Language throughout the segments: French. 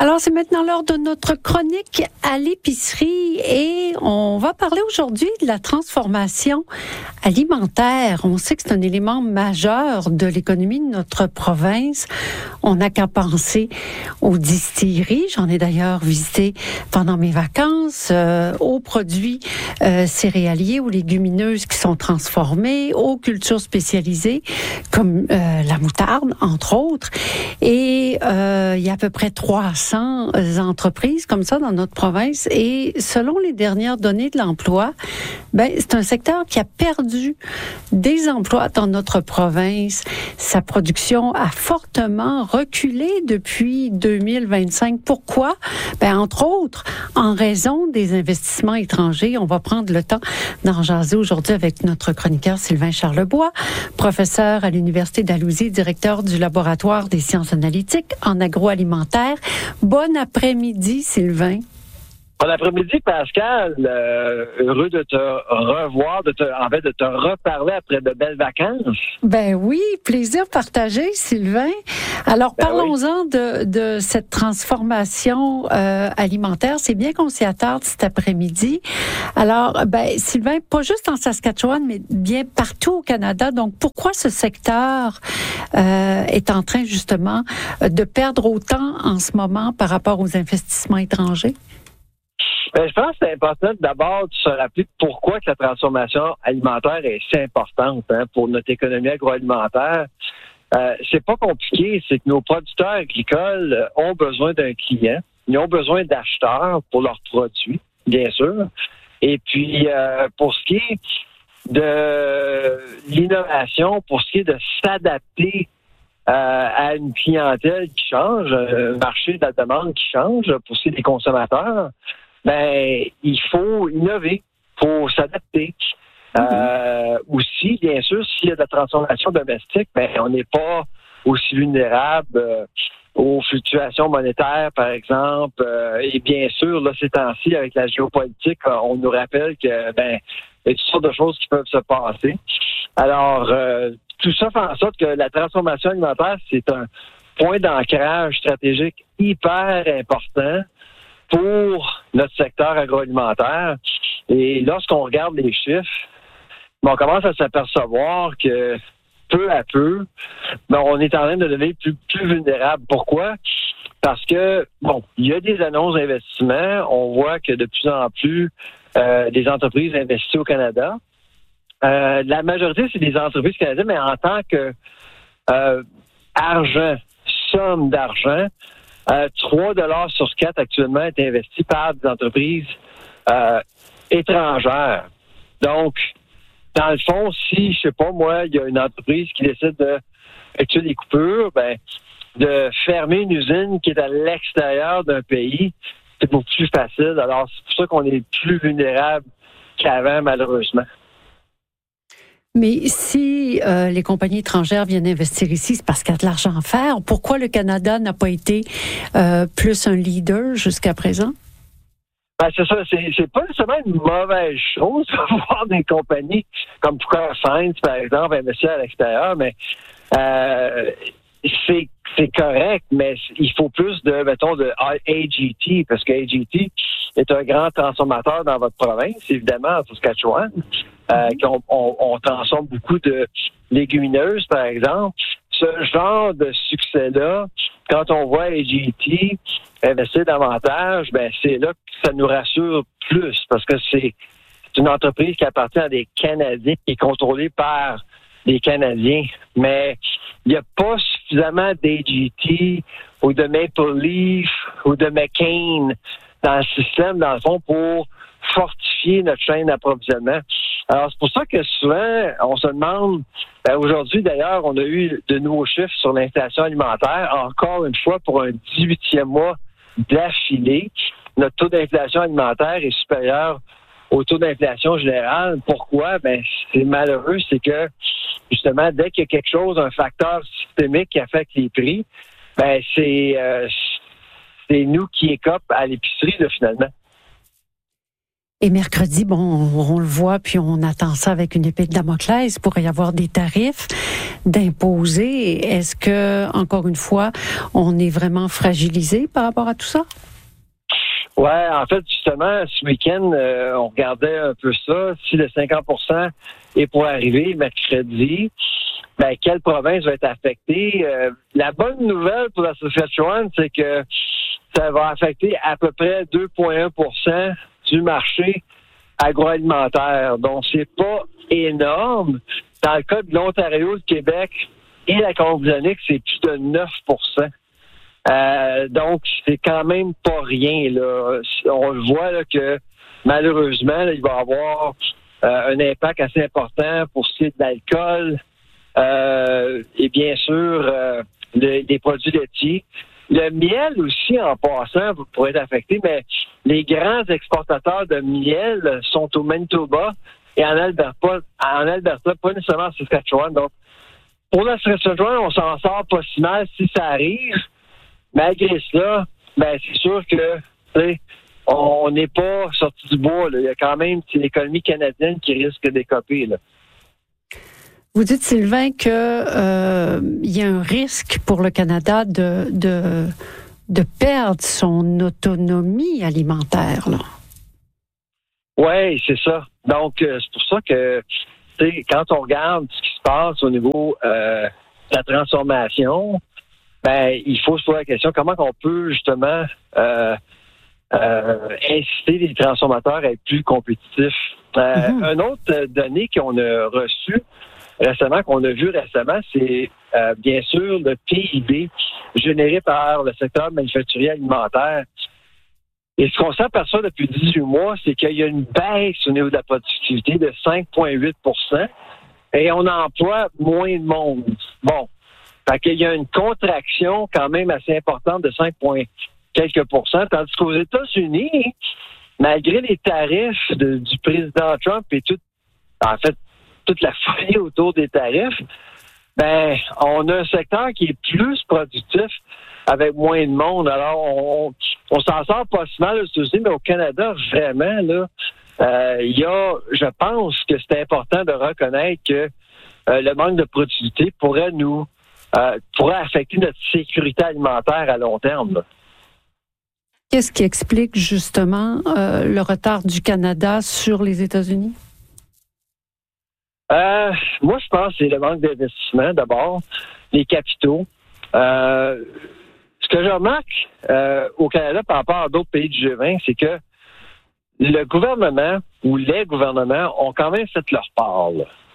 Alors, c'est maintenant l'heure de notre chronique à l'épicerie et on va parler aujourd'hui de la transformation alimentaire. On sait que c'est un élément majeur de l'économie de notre province. On n'a qu'à penser aux distilleries. J'en ai d'ailleurs visité pendant mes vacances, aux produits céréaliers ou légumineuses qui sont transformés, aux cultures spécialisées comme la moutarde, entre autres. Et il y a à peu près 300 entreprises comme ça dans notre province. Et selon les dernières données de l'emploi, c'est un secteur qui a perdu des emplois dans notre province. Sa production a fortement reculé depuis 2025. Pourquoi? Entre autres, en raison des investissements étrangers. On va prendre le temps d'en jaser aujourd'hui avec notre chroniqueur Sylvain Charlebois, professeur à l'Université d'Alousie, directeur du laboratoire des sciences analytiques en agroalimentaire. Bon après-midi, Sylvain. Bon après-midi, Pascal. Heureux de te revoir, de te reparler après de belles vacances. Oui, plaisir partagé, Sylvain. Alors, parlons-en de cette transformation alimentaire. C'est bien qu'on s'y attarde cet après-midi. Alors, Sylvain, pas juste en Saskatchewan, mais bien partout au Canada. Donc, pourquoi ce secteur est en train, justement, de perdre autant en ce moment par rapport aux investissements étrangers? Je pense que c'est important d'abord de se rappeler pourquoi que la transformation alimentaire est si importante pour notre économie agroalimentaire. C'est pas compliqué, c'est que nos producteurs agricoles ont besoin d'un client, ils ont besoin d'acheteurs pour leurs produits, bien sûr. Et puis, pour ce qui est de l'innovation, pour ce qui est de s'adapter à une clientèle qui change, un marché de la demande qui change, pour ce qui est des consommateurs, il faut innover, il faut s'adapter. Aussi, bien sûr, s'il y a de la transformation domestique, on n'est pas aussi vulnérable aux fluctuations monétaires, par exemple. Et bien sûr, là, ces temps-ci, avec la géopolitique, on nous rappelle que il y a toutes sortes de choses qui peuvent se passer. Alors, tout ça fait en sorte que la transformation alimentaire, c'est un point d'ancrage stratégique hyper important pour notre secteur agroalimentaire. Et lorsqu'on regarde les chiffres, on commence à s'apercevoir que peu à peu, on est en train de devenir plus vulnérable. Pourquoi? Parce que, il y a des annonces d'investissement. On voit que de plus en plus, des entreprises investissent au Canada. La majorité, c'est des entreprises canadiennes, mais en tant que somme d'argent, 3 $ sur 4 actuellement est investi par des entreprises étrangères. Donc, dans le fond, si, je sais pas moi, il y a une entreprise qui décide de effectuer des coupures, de fermer une usine qui est à l'extérieur d'un pays, c'est beaucoup plus facile. Alors, c'est pour ça qu'on est plus vulnérable qu'avant, malheureusement. Mais si les compagnies étrangères viennent investir ici, c'est parce qu'il y a de l'argent à faire. Pourquoi le Canada n'a pas été plus un leader jusqu'à présent? C'est ça, c'est pas nécessairement une mauvaise chose de voir des compagnies comme Procter Science, par exemple, investir à l'extérieur, mais c'est correct, mais il faut plus de AGT, parce que AGT est un grand transformateur dans votre province, évidemment, en Saskatchewan. On transforme beaucoup de légumineuses, par exemple. Ce genre de succès-là, quand on voit AGT investir davantage, c'est là que ça nous rassure plus, parce que c'est une entreprise qui appartient à des Canadiens, qui est contrôlée par des Canadiens. Mais il n'y a pas suffisamment d'AGT ou de Maple Leaf ou de McCain dans le système, dans le fond, pour fortifier notre chaîne d'approvisionnement. Alors, c'est pour ça que souvent, on se demande, aujourd'hui d'ailleurs, on a eu de nouveaux chiffres sur l'inflation alimentaire, encore une fois pour un 18e mois d'affilée. Notre taux d'inflation alimentaire est supérieur au taux d'inflation générale. Pourquoi? C'est malheureux, c'est que, justement, dès qu'il y a quelque chose, un facteur systémique qui affecte les prix, c'est nous qui écope à l'épicerie, là, finalement. Et mercredi, bon, on le voit, puis on attend ça avec une épée de Damoclès. Il pourrait y avoir des tarifs d'imposer. Est-ce que, encore une fois, on est vraiment fragilisé par rapport à tout ça? Ouais, en fait, justement, ce week-end, on regardait un peu ça. Si le 50% est pour arriver mercredi, ben, quelle province va être affectée? La bonne nouvelle pour la Saskatchewan, c'est que ça va affecter à peu près 2,1% du marché agroalimentaire. Donc, c'est pas énorme. Dans le cas de l'Ontario, le Québec et la Colombie-Britannique, c'est plus de 9%. Donc, c'est quand même pas rien, là. On le voit là, que malheureusement, là, il va y avoir un impact assez important pour ce qui est de l'alcool et bien sûr des produits laitiers. Le miel aussi, en passant, pourrait être affecté, mais les grands exportateurs de miel sont au Manitoba et en Alberta, pas nécessairement en Saskatchewan. Donc, pour la Saskatchewan, on s'en sort pas si mal si ça arrive. Malgré cela, ben c'est sûr que on n'est pas sorti du bois. Là. Il y a quand même l'économie canadienne qui risque d'écoper. Là. Vous dites, Sylvain, que il y a un risque pour le Canada de perdre son autonomie alimentaire. Là. Oui, c'est ça. Donc, c'est pour ça que quand on regarde ce qui se passe au niveau de la transformation, ben, il faut se poser la question comment on peut justement inciter les transformateurs à être plus compétitifs. Un autre donnée qu'on a reçu récemment, qu'on a vu récemment, c'est bien sûr le PIB généré par le secteur manufacturier alimentaire. Et ce qu'on s'aperçoit depuis 18 mois, c'est qu'il y a une baisse au niveau de la productivité de 5,8% et on emploie moins de monde. Bon. Fait qu'il y a une contraction quand même assez importante de 5, quelques pourcents, tandis qu'aux États-Unis, malgré les tarifs du président Trump et toute la folie autour des tarifs, ben on a un secteur qui est plus productif avec moins de monde. Alors, on s'en sort pas si mal aux États-Unis, mais au Canada, vraiment, là, je pense que c'est important de reconnaître que le manque de productivité pourrait affecter notre sécurité alimentaire à long terme. Là. Qu'est-ce qui explique justement le retard du Canada sur les États-Unis? Moi, je pense que c'est le manque d'investissement, d'abord, les capitaux. Ce que je remarque au Canada par rapport à d'autres pays du G20, c'est que le gouvernement ou les gouvernements ont quand même fait leur part.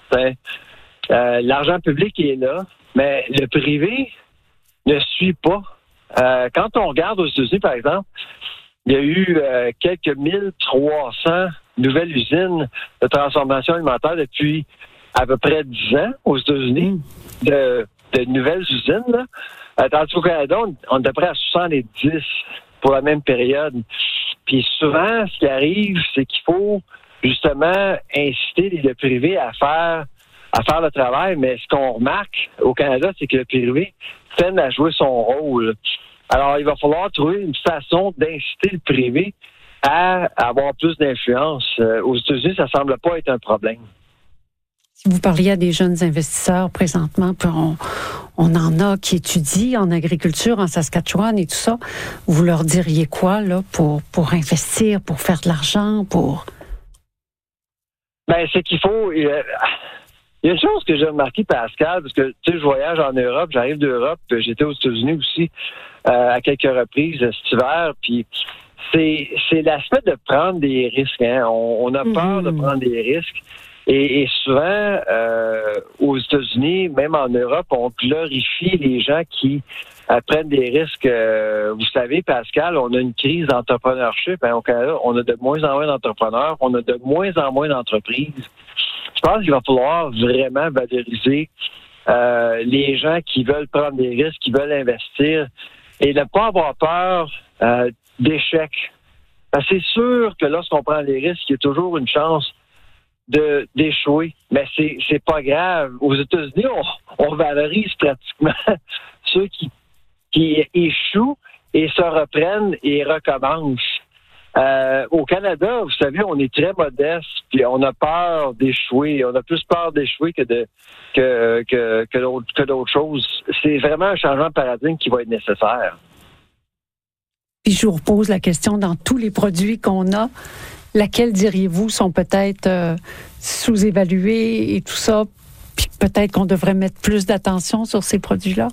L'argent public est là, mais le privé ne suit pas. Quand on regarde aux États-Unis, par exemple, il y a eu quelques 1300 nouvelles usines de transformation alimentaire depuis à peu près 10 ans aux États-Unis, de nouvelles usines. Là. Tandis qu'au Canada, on est à peu près à 70 pour la même période. Puis souvent, ce qui arrive, c'est qu'il faut justement inciter le privé à faire le travail, mais ce qu'on remarque au Canada, c'est que le privé peine à jouer son rôle. Alors, il va falloir trouver une façon d'inciter le privé à avoir plus d'influence. Aux États-Unis, ça semble pas être un problème. Si vous parliez à des jeunes investisseurs présentement, puis on en a qui étudient en agriculture, en Saskatchewan et tout ça, vous leur diriez quoi là pour investir, pour faire de l'argent, pour... Ben, c'est qu'il faut... Il y a une chose que j'ai remarqué, Pascal, parce que tu sais, je voyage en Europe, j'arrive d'Europe, j'étais aux États-Unis aussi à quelques reprises cet hiver, puis c'est l'aspect de prendre des risques. Hein. On a peur de prendre des risques. Et souvent, aux États-Unis, même en Europe, on glorifie les gens qui prennent des risques. Vous savez, Pascal, on a une crise d'entrepreneurship. Hein, au Canada, on a de moins en moins d'entrepreneurs, on a de moins en moins d'entreprises. Je pense qu'il va falloir vraiment valoriser les gens qui veulent prendre des risques, qui veulent investir et ne pas avoir peur d'échec. C'est sûr que lorsqu'on prend des risques, il y a toujours une chance d'échouer. Mais c'est pas grave. Aux États-Unis, on valorise pratiquement ceux qui échouent et se reprennent et recommencent. Au Canada, vous savez, on est très modeste, puis on a peur d'échouer. On a plus peur d'échouer que d'autres choses. C'est vraiment un changement de paradigme qui va être nécessaire. Puis je vous repose la question, dans tous les produits qu'on a, laquelle diriez-vous sont peut-être sous-évalués et tout ça, puis peut-être qu'on devrait mettre plus d'attention sur ces produits-là?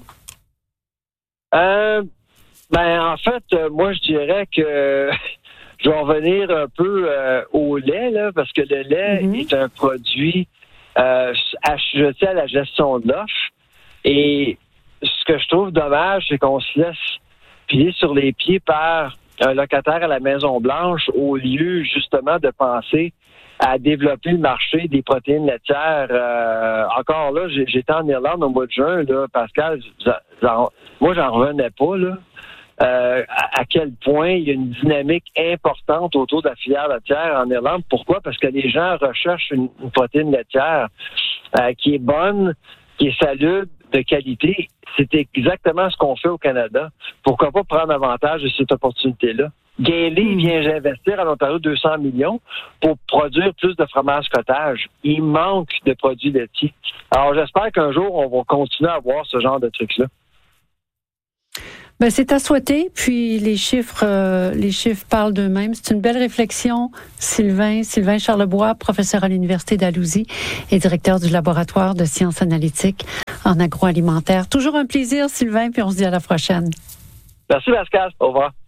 En fait, moi, je dirais que je vais revenir un peu au lait, là, parce que le lait est un produit assujetti à la gestion de l'offre. Et ce que je trouve dommage, c'est qu'on se laisse piler sur les pieds par un locataire à la Maison-Blanche au lieu, justement, de penser à développer le marché des protéines laitières. Encore là, j'étais en Irlande au mois de juin, là, Pascal, moi, j'en revenais pas, là. À quel point il y a une dynamique importante autour de la filière laitière en Irlande. Pourquoi? Parce que les gens recherchent une protéine laitière qui est bonne, qui est salubre, de qualité. C'est exactement ce qu'on fait au Canada. Pourquoi pas prendre avantage de cette opportunité-là? Gainsey vient d'investir en Ontario 200 millions pour produire plus de fromage cottage. Il manque de produits laitiers. Alors, j'espère qu'un jour, on va continuer à avoir ce genre de trucs-là. Ben, c'est à souhaiter. Puis les chiffres parlent d'eux-mêmes. C'est une belle réflexion. Sylvain Charlebois, professeur à l'Université d'Alousie et directeur du laboratoire de sciences analytiques en agroalimentaire. Toujours un plaisir, Sylvain, puis on se dit à la prochaine. Merci, Pascal. Au revoir.